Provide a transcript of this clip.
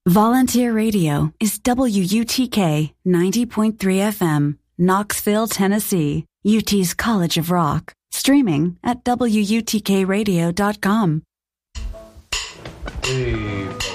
Volunteer Radio is WUTK 90.3 FM, Knoxville, Tennessee, UT's College of Rock. Streaming at WUTKradio.com. Hey.